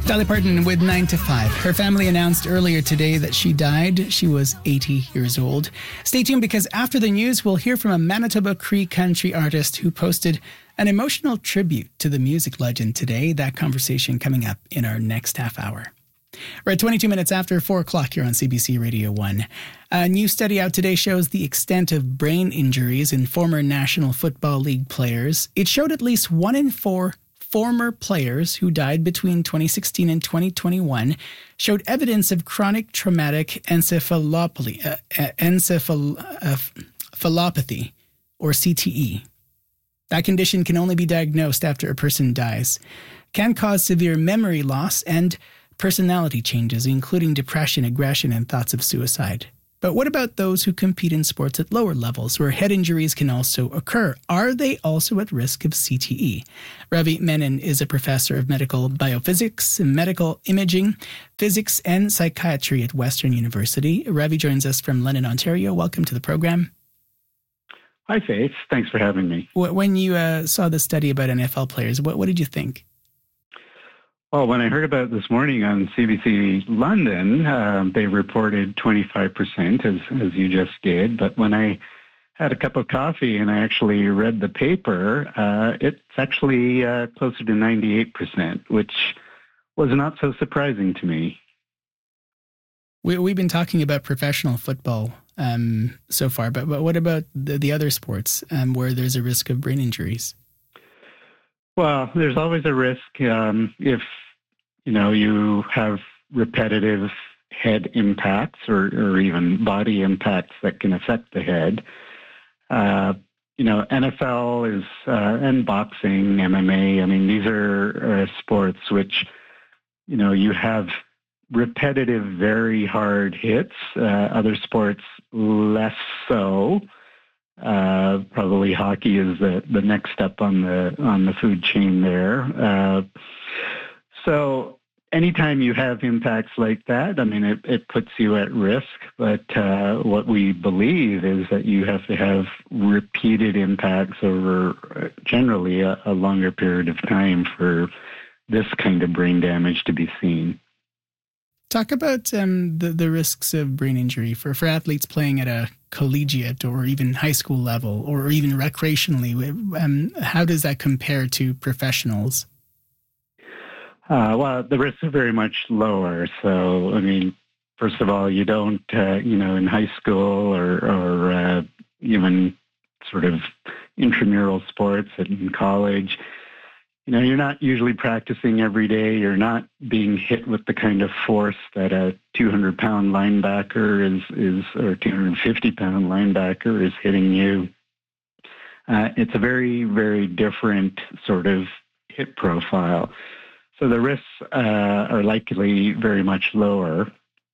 Dolly Parton with 9 to 5. Her family announced earlier today that she died. She was 80 years old. Stay tuned because after the news, we'll hear from a Manitoba Cree country artist who posted an emotional tribute to the music legend today. That conversation coming up in our next half hour. We're at 22 minutes after 4 o'clock here on CBC Radio 1. A new study out today shows the extent of brain injuries in former National Football League players. It showed at least 1 in 4 former players who died between 2016 and 2021 showed evidence of chronic traumatic encephalopathy, or CTE. That condition can only be diagnosed after a person dies, can cause severe memory loss and personality changes, including depression, aggression, and thoughts of suicide. But what about those who compete in sports at lower levels where head injuries can also occur? Are they also at risk of CTE? Ravi Menon is a professor of medical biophysics, medical imaging, physics, and psychiatry at Western University. Ravi joins us from London, Ontario. Welcome to the program. Hi, Faith. Thanks for having me. When you saw the study about NFL players, what did you think? Well, when I heard about it this morning on CBC London, they reported 25%, as you just did. But when I had a cup of coffee and I actually read the paper, it's actually closer to 98%, which was not so surprising to me. We've been talking about professional football so far, but what about the other sports where there's a risk of brain injuries? Well, there's always a risk if, you have repetitive head impacts or even body impacts that can affect the head. NFL is, and boxing, MMA, these are sports which, you have repetitive, very hard hits. Other sports, less so. Probably hockey is the next step on the food chain there. So anytime you have impacts like that, it puts you at risk. But what we believe is that you have to have repeated impacts over generally a longer period of time for this kind of brain damage to be seen. Talk about the risks of brain injury for athletes playing at a collegiate or even high school level or even recreationally. How does that compare to professionals? Well, the risks are very much lower. So, first of all, you don't, in high school or even sort of intramural sports in college, you're not usually practicing every day. You're not being hit with the kind of force that a 200-pound linebacker is or 250-pound linebacker is hitting you. It's a very, very different sort of hit profile. So the risks are likely very much lower.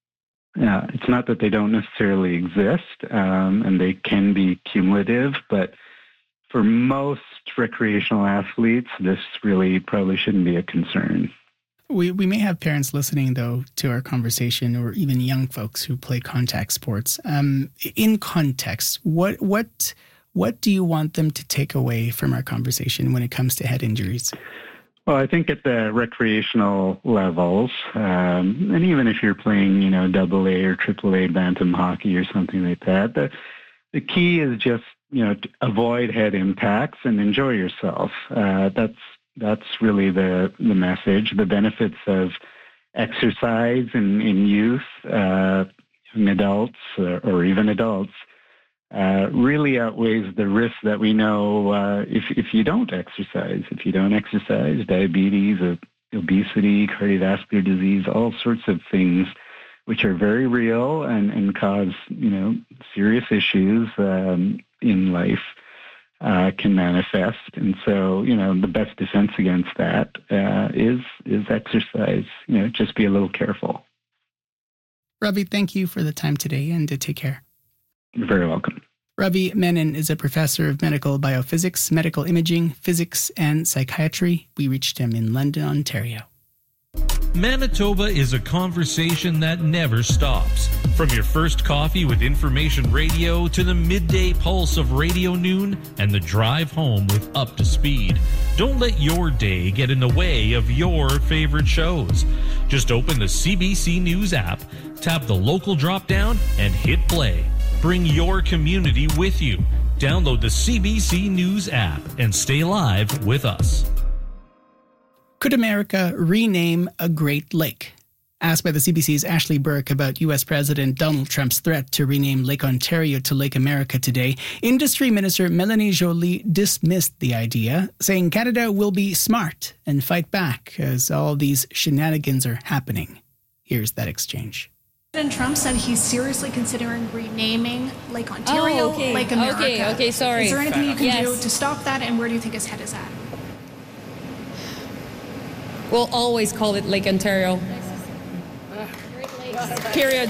It's not that they don't necessarily exist, and they can be cumulative, but for most recreational athletes, this really probably shouldn't be a concern. We may have parents listening, though, to our conversation, or even young folks who play contact sports. In context, what do you want them to take away from our conversation when it comes to head injuries? Well, I think at the recreational levels, and even if you're playing, AA or AAA bantam hockey or something like that, the key is just, to avoid head impacts and enjoy yourself. That's really the message. The benefits of exercise in youth, young adults, or even adults, really outweighs the risk that we know if you don't exercise. If you don't exercise, diabetes, obesity, cardiovascular disease, all sorts of things which are very real and cause, serious issues in life can manifest. And so, the best defense against that is exercise. Just be a little careful. Ravi, thank you for the time today and take care. You're very welcome. Ravi Menon is a professor of medical biophysics, medical imaging, physics, and psychiatry. We reached him in London, Ontario. Manitoba is a conversation that never stops. From your first coffee with Information Radio to the midday pulse of Radio Noon and the drive home with Up to Speed, don't let your day get in the way of your favorite shows. Just open the CBC News app, tap the local drop-down, and hit play. Bring your community with you. Download the CBC News app and stay live with us. Could America rename a Great Lake? Asked by the CBC's Ashley Burke about U.S. President Donald Trump's threat to rename Lake Ontario to Lake America today, Industry Minister Mélanie Joly dismissed the idea, saying Canada will be smart and fight back as all these shenanigans are happening. Here's that exchange. President Trump said he's seriously considering renaming Lake Ontario Lake America. Okay, sorry. Is there anything you can do to stop that, and where do you think his head is at? We'll always call it Lake Ontario. Period.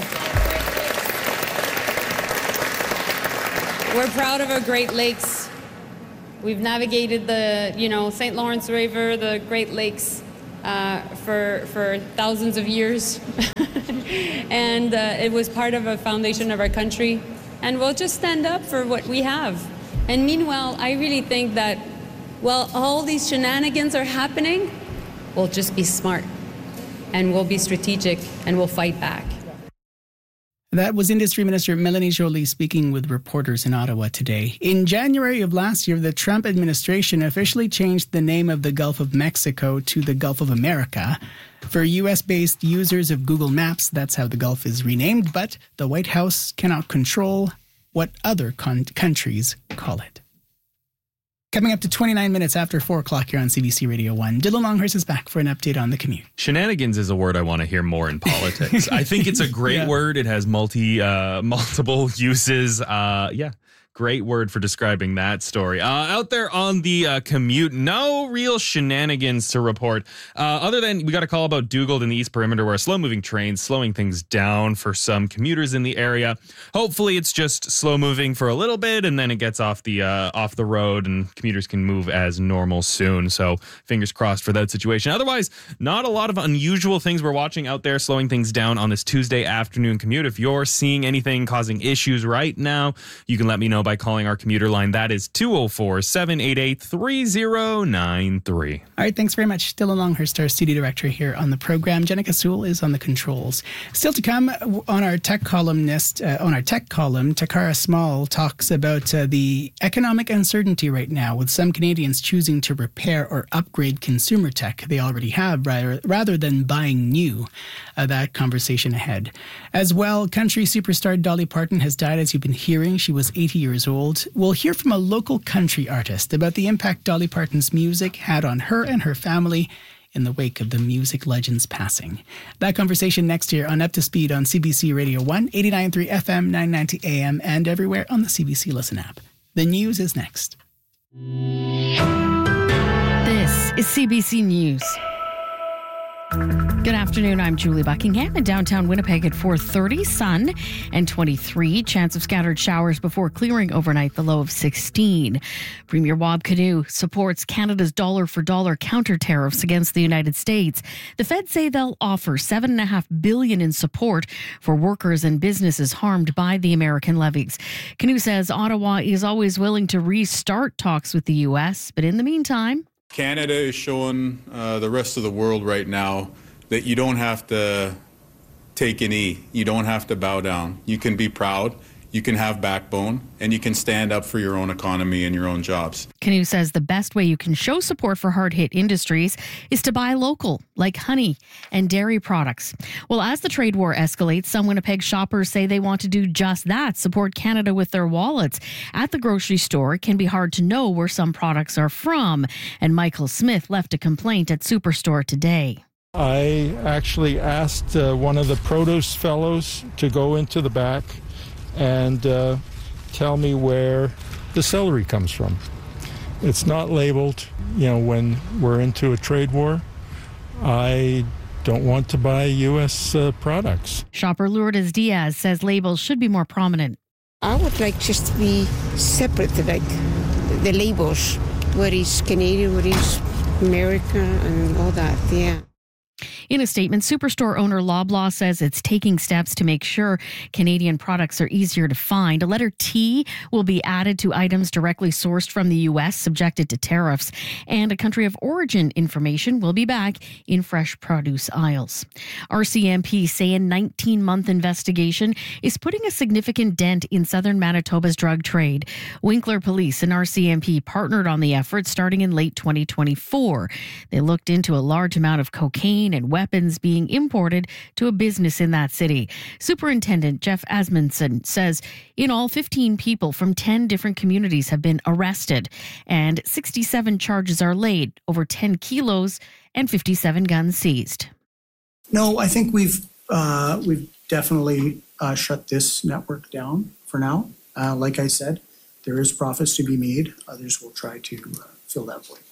We're proud of our Great Lakes. We've navigated the, St. Lawrence River, the Great Lakes, for thousands of years. And it was part of a foundation of our country. And we'll just stand up for what we have. And meanwhile, I really think that while all these shenanigans are happening, we'll just be smart. And we'll be strategic, and we'll fight back. That was Industry Minister Mélanie Joly speaking with reporters in Ottawa today. In January of last year, the Trump administration officially changed the name of the Gulf of Mexico to the Gulf of America. For U.S.-based users of Google Maps, that's how the Gulf is renamed, but the White House cannot control what other countries call it. Coming up to 29 minutes after 4 o'clock here on CBC Radio 1, Dylan Longhurst is back for an update on the commute. Shenanigans is a word I want to hear more in politics. I think it's a great word. It has multiple uses. Great word for describing that story. Out there on the commute, no real shenanigans to report. Other than we got a call about Dugald in the East Perimeter where a slow-moving train slowing things down for some commuters in the area. Hopefully it's just slow-moving for a little bit and then it gets off the road and commuters can move as normal soon. So fingers crossed for that situation. Otherwise, not a lot of unusual things we're watching out there slowing things down on this Tuesday afternoon commute. If you're seeing anything causing issues right now, you can let me know by calling our commuter line. That is 204-788-3093. All right, thanks very much. Dylan Longhurst, our studio director here on the program. Jenica Sewell is on the controls. Still to come on our tech column, Takara Small talks about the economic uncertainty right now, with some Canadians choosing to repair or upgrade consumer tech they already have rather than buying new. That conversation ahead. As well, country superstar Dolly Parton has died, as you've been hearing. She was 80 years old. We'll hear from a local country artist about the impact Dolly Parton's music had on her and her family in the wake of the music legend's passing. That conversation next year on Up to Speed on CBC Radio 1, 89.3 FM, 990 AM, and everywhere on the CBC Listen app. The news is next. This is CBC News. Good afternoon, I'm Julie Buckingham in downtown Winnipeg at 4:30. Sun and 23. Chance of scattered showers before clearing overnight, the low of 16. Premier Wab Kinew supports Canada's dollar-for-dollar counter tariffs against the United States. The Fed say they'll offer $7.5 billion in support for workers and businesses harmed by the American levies. Kinew says Ottawa is always willing to restart talks with the U.S., but in the meantime, Canada is showing the rest of the world right now that you don't have to take a knee. You don't have to bow down. You can be proud, you can have backbone, and you can stand up for your own economy and your own jobs. Kinew says the best way you can show support for hard-hit industries is to buy local, like honey and dairy products. Well, as the trade war escalates, some Winnipeg shoppers say they want to do just that, support Canada with their wallets. At the grocery store, it can be hard to know where some products are from, and Michael Smith left a complaint at Superstore today. I actually asked one of the produce fellows to go into the back and tell me where the celery comes from. It's not labeled. When we're into a trade war, I don't want to buy U.S. products. Shopper Lourdes Diaz says labels should be more prominent. I would like just to be separated, like the labels, what is Canadian, what is America, and all that, yeah. In a statement, Superstore owner Loblaw says it's taking steps to make sure Canadian products are easier to find. A letter T will be added to items directly sourced from the U.S. subjected to tariffs, and a country of origin information will be back in fresh produce aisles. RCMP say a 19-month investigation is putting a significant dent in southern Manitoba's drug trade. Winkler Police and RCMP partnered on the effort starting in late 2024. They looked into a large amount of cocaine and weapons being imported to a business in that city. Superintendent Jeff Asmundson says in all 15 people from 10 different communities have been arrested and 67 charges are laid, over 10 kilos and 57 guns seized. No, I think we've definitely shut this network down for now. Like I said, there is profits to be made. Others will try to fill that void.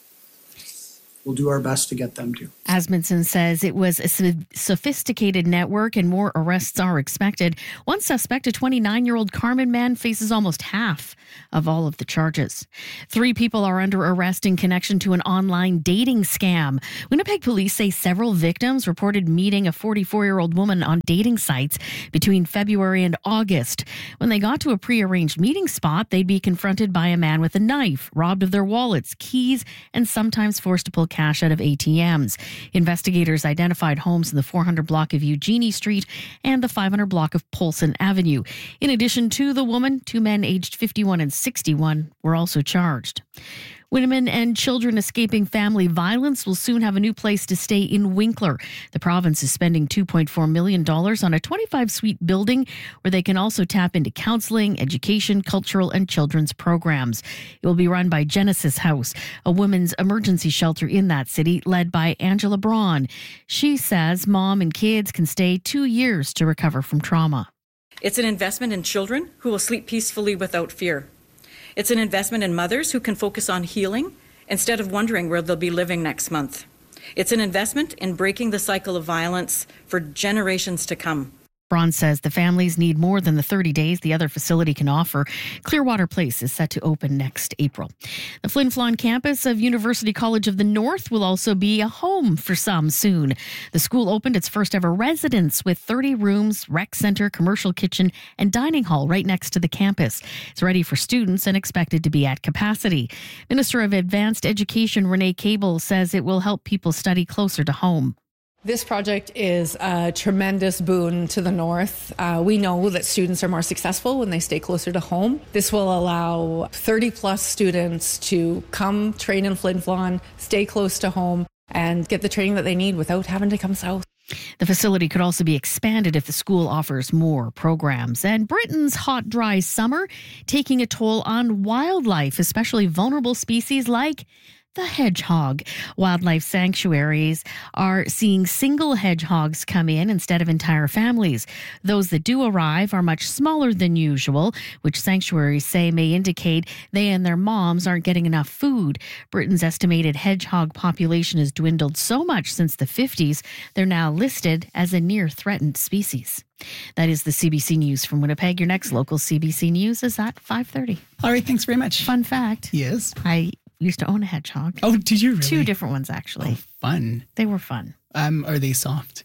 We'll do our best to get them to. Asmundson says it was a sophisticated network and more arrests are expected. One suspect, a 29-year-old Carmen man, faces almost half of all of the charges. 3 people are under arrest in connection to an online dating scam. Winnipeg police say several victims reported meeting a 44-year-old woman on dating sites between February and August. When they got to a prearranged meeting spot, they'd be confronted by a man with a knife, robbed of their wallets, keys, and sometimes forced to pull cash out of ATMs. Investigators identified homes in the 400 block of Eugenie Street and the 500 block of Polson Avenue. In addition to the woman, 2 men aged 51 and 61 were also charged. Women and children escaping family violence will soon have a new place to stay in Winkler. The province is spending $2.4 million on a 25-suite building where they can also tap into counseling, education, cultural, and children's programs. It will be run by Genesis House, a women's emergency shelter in that city led by Angela Braun. She says mom and kids can stay 2 years to recover from trauma. It's an investment in children who will sleep peacefully without fear. It's an investment in mothers who can focus on healing instead of wondering where they'll be living next month. It's an investment in breaking the cycle of violence for generations to come. Braun says the families need more than the 30 days the other facility can offer. Clearwater Place is set to open next April. The Flin Flon campus of University College of the North will also be a home for some soon. The school opened its first ever residence with 30 rooms, rec center, commercial kitchen, and dining hall right next to the campus. It's ready for students and expected to be at capacity. Minister of Advanced Education Renee Cable says it will help people study closer to home. This project is a tremendous boon to the North. We know that students are more successful when they stay closer to home. This will allow 30-plus students to come train in Flin Flon, stay close to home, and get the training that they need without having to come south. The facility could also be expanded if the school offers more programs. And Britain's hot, dry summer taking a toll on wildlife, especially vulnerable species like the hedgehog. Wildlife sanctuaries are seeing single hedgehogs come in instead of entire families. Those that do arrive are much smaller than usual, which sanctuaries say may indicate they and their moms aren't getting enough food. Britain's estimated hedgehog population has dwindled so much since the 50s, they're now listed as a near-threatened species. That is the CBC News from Winnipeg. Your next local CBC News is at 5:30. All right, thanks very much. Fun fact. Yes. I used to own a hedgehog. Oh, did you really? 2 different ones, actually. Oh, fun. They were fun. Are they soft?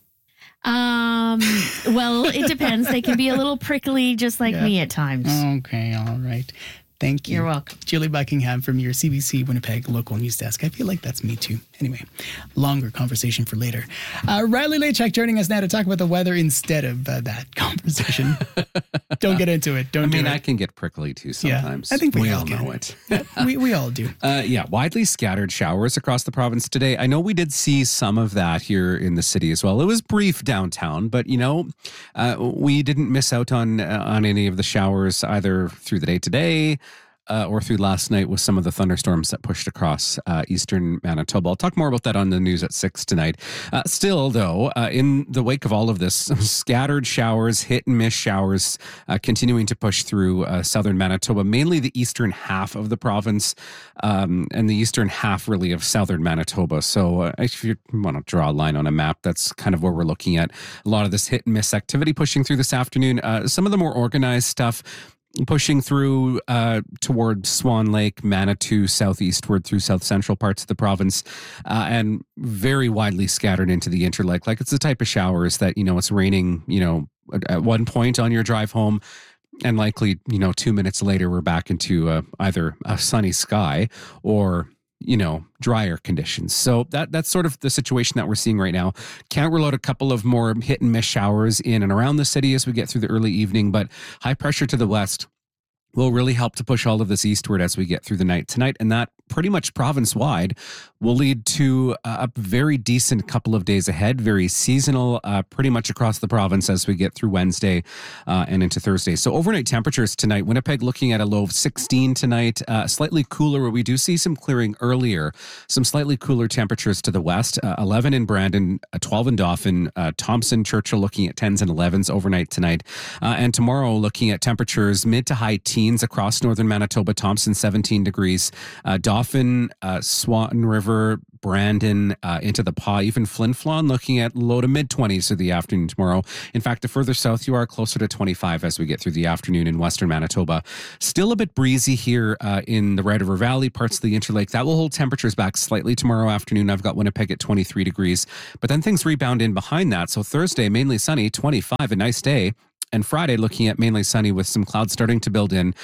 Well, it depends. They can be a little prickly, just like me at times. Okay, all right. Thank you. You're welcome. Julie Buckingham from your CBC Winnipeg local news desk. I feel like that's me too. Anyway, longer conversation for later. Riley Lachak joining us now to talk about the weather instead of that conversation. Don't get into it. I can get prickly too sometimes. Yeah, I think we all know it. we all do. Widely scattered showers across the province today. I know we did see some of that here in the city as well. It was brief downtown, but we didn't miss out on any of the showers either through the day today or through last night with some of the thunderstorms that pushed across eastern Manitoba. I'll talk more about that on the news at 6 tonight. Still, though, in the wake of all of this, scattered showers, hit and miss showers continuing to push through southern Manitoba, mainly the eastern half of the province and the eastern half, really, of southern Manitoba. So if you want to draw a line on a map, that's kind of where we're looking at. A lot of this hit and miss activity pushing through this afternoon. Some of the more organized stuff pushing through toward Swan Lake, Manitou, southeastward through south central parts of the province, and very widely scattered into the Interlake. Like it's the type of showers that, it's raining, at one point on your drive home, and likely, 2 minutes later, we're back into either a sunny sky or drier conditions. So that's sort of the situation that we're seeing right now. Can't rule out a couple of more hit and miss showers in and around the city as we get through the early evening, but high pressure to the west will really help to push all of this eastward as we get through the night tonight. And that pretty much province-wide will lead to a very decent couple of days ahead, very seasonal, pretty much across the province as we get through Wednesday and into Thursday. So overnight temperatures tonight, Winnipeg looking at a low of 16 tonight, slightly cooler where we do see some clearing earlier, some slightly cooler temperatures to the west, 11 in Brandon, 12 in Dauphin, Thompson, Churchill looking at 10s and 11s overnight tonight. And tomorrow looking at temperatures mid to high teens across northern Manitoba, Thompson 17 degrees, Dauphin, Swan River, Brandon, into the Pas, even Flin Flon looking at low to mid 20s through the afternoon tomorrow. In fact, the further south you are, closer to 25 as we get through the afternoon in western Manitoba. Still a bit breezy here in the Red River Valley, parts of the Interlake. That will hold temperatures back slightly tomorrow afternoon. I've got Winnipeg at 23 degrees, but then things rebound in behind that. So Thursday, mainly sunny, 25, a nice day. And Friday, looking at mainly sunny with some clouds starting to build in,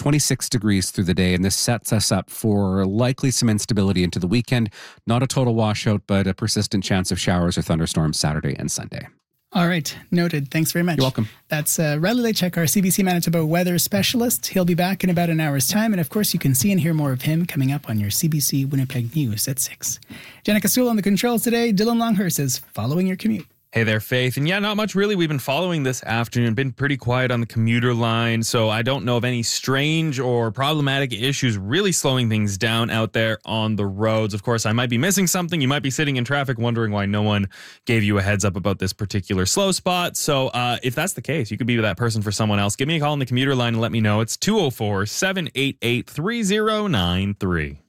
26 degrees through the day. And this sets us up for likely some instability into the weekend. Not a total washout, but a persistent chance of showers or thunderstorms Saturday and Sunday. All right. Noted. Thanks very much. You're welcome. That's Riley Lechek, our CBC Manitoba weather specialist. He'll be back in about an hour's time. And of course, you can see and hear more of him coming up on your CBC Winnipeg News at 6. Jenica Sewell on the controls today. Dylan Longhurst is following your commute. Hey there, Faith. And yeah, not much really we've been following this afternoon. Been pretty quiet on the commuter line, so I don't know of any strange or problematic issues really slowing things down out there on the roads. Of course, I might be missing something. You might be sitting in traffic wondering why no one gave you a heads up about this particular slow spot. So if that's the case, you could be that person for someone else. Give me a call on the commuter line and let me know. It's 204-788-3093.